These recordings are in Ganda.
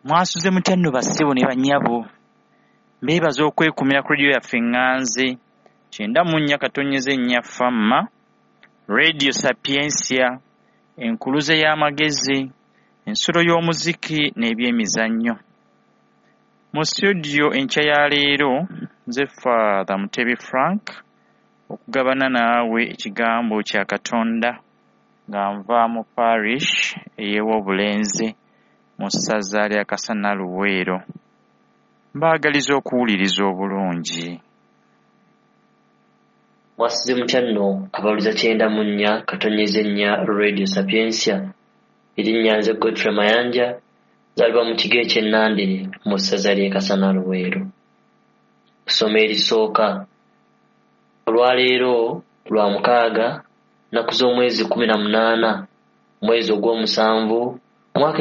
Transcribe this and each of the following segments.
Mwasuze mutya nno bassebo ne bannyabo. Mbeebaza okwekumira ku leediyo yaffe Ŋŋanzi 94.4 FM, Radio Sapiensia, enkuluze y'amagezi, ensulo y'omuziki n'ebyemizannyo. Mu studio enkya ya leero nze Father Mutebi Frank okugabana naawe ekigambo kya Katonda nga nva mu parish ey'Obulenzi mu ssaza lya Kasana Luweero. Mbaagaliza okuwuliriza obulungi. Mwasize mutya nno abaluza 94.4 Radio Sapiensia. Erinnya nze Godfrey Mayanja, zalibwa mu kigo eky'Ennandire mu ssaza ly'e Kasana Luweero. Kusoma erisooka olwaleero lwa 6 nnaku z'omwezi 18 mwezi ogw'omusanvu mwaka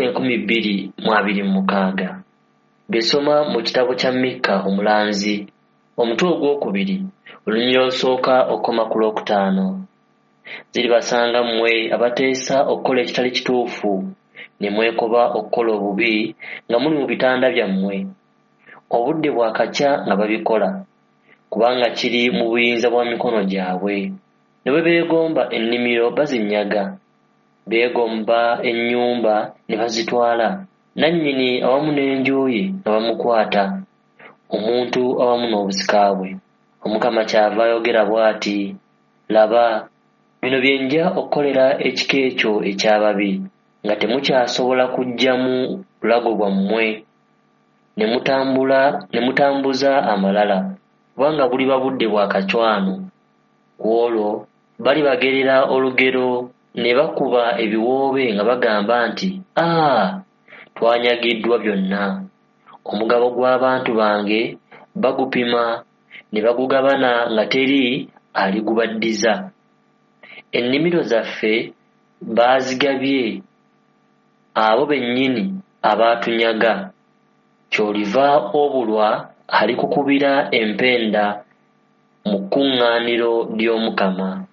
2026. Besoma mu kitabo kya Mikka omulanzi omutwe ogwokubiri olunyiriri olusooka okukoma ku lwokutaano. Ziribasanga mmwe abateesa okukola ekitali kituufu ne mwekoba okukola obubi nga muli mu bitanda byammwe. Obudde bwakakya nga babikola kubanga kiri mu buyinza bwa mikono gyabwe. Ne bwe beegomba ennimiro bazinyaga, beegomba ennyumba ne bazitwala, nannyini awamu n'enju ye nga bamukwata, omuntu awamu n'obusika bwe. Omukama kyava ayogera bw'ati, laba, bino bye nja okukolera ekika ekyo eky'ababi, nga temukyasobola kuggyamu bulago bwammwe, ne mutambuza amalala, kubanga buliba budde bwa kacwano. Ku olwo balibagerera olugero ne bakuba ebiwoobe nga bagamba nti, twanyagiddwa byonna. Omugabo gw'abantu bange bagupima ne bagugabana nga teri aligubaddiza. Ennimiro zaffe baazigabye abo bennyini abaatunyaga. Ky'oliva obulwa alikukubira empenda mu kkuŋŋaaniro ly'Omukama.